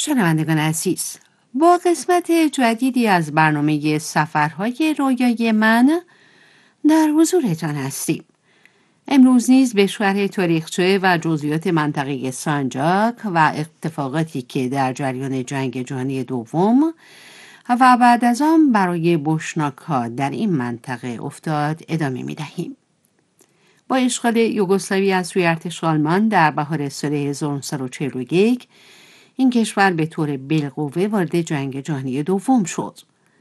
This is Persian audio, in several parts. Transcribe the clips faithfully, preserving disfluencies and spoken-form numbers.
شنوندگان عزیز، با قسمت جدیدی از برنامه سفرهای رویای من در حضورتان هستیم. امروز نیز به شرح تاریخچه و جزئیات منطقه سانجاک و اتفاقاتی که در جریان جنگ جهانی دوم و بعد از آن برای بوشناک‌ها در این منطقه افتاد ادامه می‌دهیم. با اشغال یوگسلاوی از سوی ارتش آلمان در بهار سال هزار و نهصد و چهل و یک این کشور به طور بالقوه وارد جنگ جهانی دوم شد.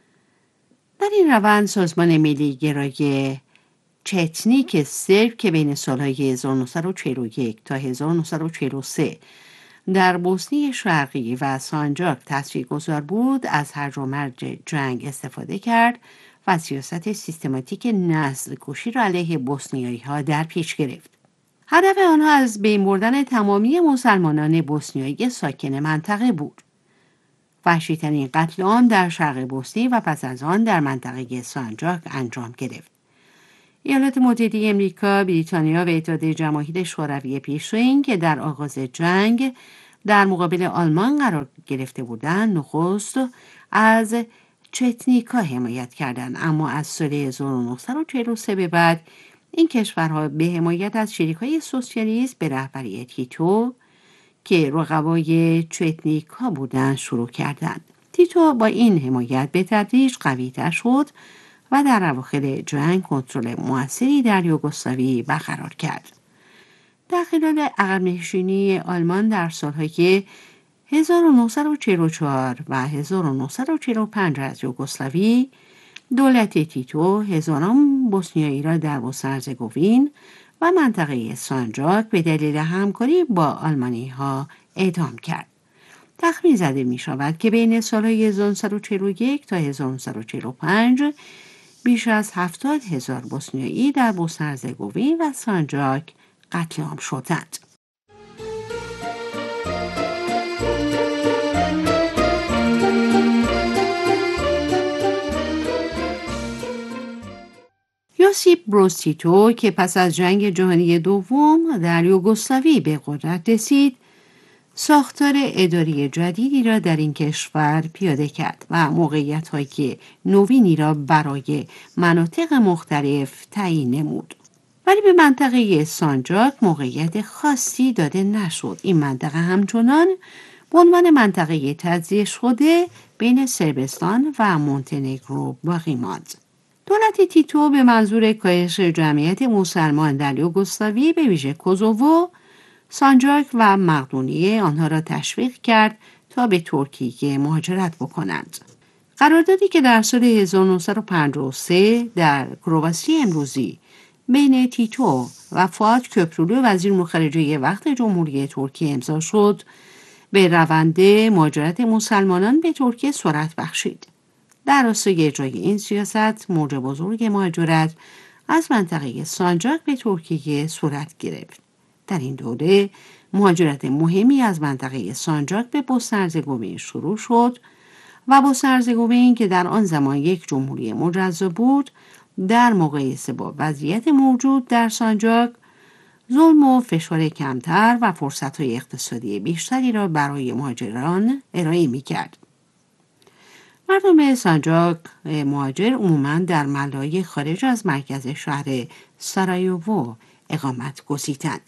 در این روند سازمان ملی گرای چتنیک سرب که بین سالهای هزار و نهصد و چهل و یک تا هزار و نهصد و چهل و سه در بوسنی شرقی و سانجاک تاثیرگذار بود، از هرج و مرج جنگ استفاده کرد و سیاست سیستماتیک نسل‌کشی را علیه بوسنیایی‌ها در پیش گرفت. هدف آنها از بین بردن تمامی مسلمانان بوسنیایی ساکن منطقه بود. وحشی‌ترین قتل عام در شرق بوسنی و پس از آن در منطقه سانجاک انجام گرفت. ایالات متحده آمریکا، بریتانیا و اتحادیه جماهیر شوروی پیشین که در آغاز جنگ در مقابل آلمان قرار گرفته بودند، نخست از چتنیکا حمایت کردند، اما از سال هزار و نهصد و چهل و سه به بعد این کشورها به حمایت از شریک‌های سوسیالیست به رهبری تیتو که رقبای چتنیکا بودند شروع کردند. تیتو با این حمایت به تدریج قوی‌تر شد و در اواخر جنگ کنترل موثری در یوگسلاوی برقرار کرد. در خلال عقب‌نشینی آلمان در سالهای هزار و نهصد و چهل و چهار و هزار و نهصد و چهل و پنج از یوگسلاوی، دولت تیتو هزاران بوسنیایی را در بوسنی و هرزگوین و منطقه سانجاک به دلیل همکاری با آلمانی‌ها اعدام کرد. تخمین زده می شود که بین سالهای هزار و نهصد و چهل و یک تا هزار و نهصد و چهل و پنج بیش از هفتاد هزار بوسنیایی در بوسنی و هرزگوین و سانجاک قتل عام شدند. یوسیپ بروز تیتو که پس از جنگ جهانی دوم در یوگسلاوی به قدرت رسید، ساختار اداری جدیدی را در این کشور پیاده کرد و موقعیت‌های نوینی را برای مناطق مختلف تعیین نمود. ولی به منطقه سانجاک موقعیت خاصی داده نشد. این منطقه همچنان به عنوان منطقه تجزیه شده بین صربستان و مونتنگرو باقی ماند. دولت تیتو به منظور کاهش جمعیت مسلمان در یوگسلاوی به ویژه کوزوو، سانجاک و مقدونیه آنها را تشویق کرد تا به ترکیه مهاجرت بکنند. قراردادی که در سال هزار و نهصد و پنجاه و سه در کرواسی امروزی بین تیتو و فؤاد köprülü وزیر امور خارجه وقت جمهوری ترکیه امضا شد، به روند مهاجرت مسلمانان به ترکیه سرعت بخشید. در راستای اجرای این سیاست، موج بزرگ مهاجرت از منطقه سانجاک به ترکیه صورت گرفت. در این دوره مهاجرت مهمی از منطقه سانجاک به بوسنی و هرزگوین شروع شد و بوسنی و هرزگوین که در آن زمان یک جمهوری مجزا بود، در مقایسه با وضعیت موجود در سانجاک ظلم و فشار کمتر و فرصت‌های اقتصادی بیشتری را برای مهاجران ارائه می‌کرد. مردم سانجاک مهاجر عموماً در محله‌های خارج از مرکز شهر سارایوو اقامت گزیدند.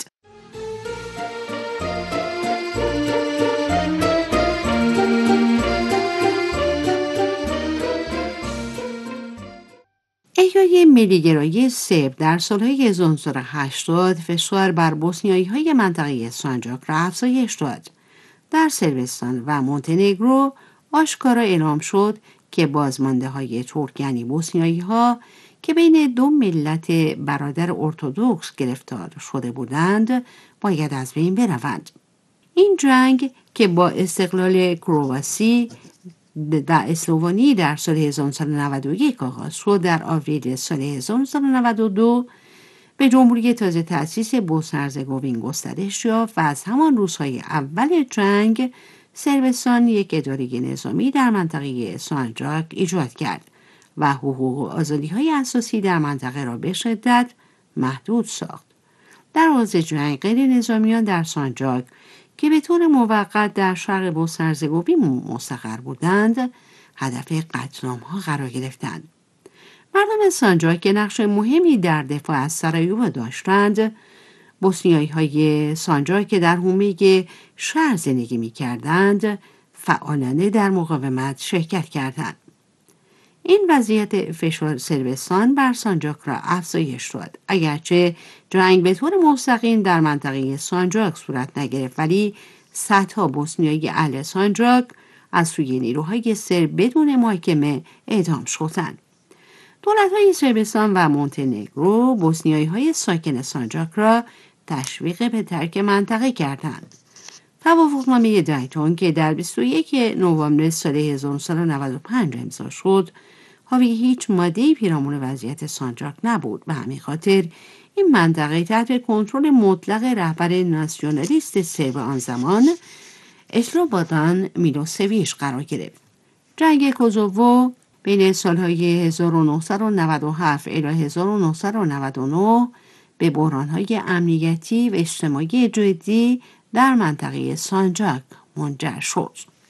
احیای ملی‌گرایی سرب در سالهای هزار و نهصد و هشتاد فشار بر بوسنیایی‌های منطقه سانجاک را افزایش داد. در صربستان و مونتنگرو آشکارا اعلام شد که بازمانده‌های ترک یعنی بوسنیایی‌ها که بین دو ملت برادر ارتدوکس گرفتار شده بودند باید از بین بروند. این جنگ که با استقلال کرواسی در اسلوونی در سال هزار و نهصد و نود و یک آغاز شد، در آوریل سال هزار و نهصد و نود و دو به جمهوری تازه تأسیس بوسنی و هرزگوین گسترش یافت و از همان روزهای اول جنگ صربستان یک اداره نظامی در منطقه سانجاک ایجاد کرد و حقوق و آزادی‌های اساسی در منطقه را به شدت محدود ساخت. در آغاز جنگ غیر نظامیان در سانجاک که به طور موقت در شرق بوسرزگوبی مستقر بودند هدف قتل‌عام‌ها قرار گرفتند. مردم سانجاک که نقش مهمی در دفاع از سارایوو داشتند، بوسنیایی های سانجاک که در حومه شهر زندگی می کردند فعالانه در مقاومت شرکت کردند. این وضعیت فشار صربستان بر سانجاک را افزایش داد. اگرچه جنگ به طور مستقیم در منطقه سانجاک صورت نگرفت، ولی صدها بوسنیایی اهل سانجاک از سوی نیروهای سرب بدون محاکمه اعدام شدند. دولت‌های صربستان و مونتنگرو بوسنیایی‌های ساکن سانجاک را تشویق به ترک منطقه کردند. توافقنامه دایتون که در بیست و یکم نوامبر سال هزار و نهصد و نود و پنج امضا شد، حاوی هیچ ماده‌ای پیرامون وضعیت سانجاک نبود. به همین خاطر این منطقه تحت کنترل مطلق رهبر ناسیونالیست سرب آن زمان اسلوبادان میلوسویچ قرار گرفت. جنگ کوزوو بین سالهای هزار و نهصد و نود و هفت الی هزار و نهصد و نود و نه به بحران‌های امنیتی و اجتماعی جدی در منطقه سانجاک منجر شد.